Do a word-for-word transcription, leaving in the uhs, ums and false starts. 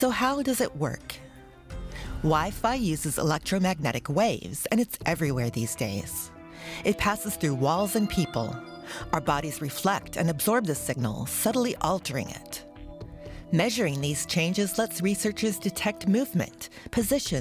So how does it work? Wi-Fi uses electromagnetic waves, and it's everywhere these days. It passes through walls and people. Our bodies reflect and absorb the signal, subtly altering it. Measuring these changes lets researchers detect movement, position,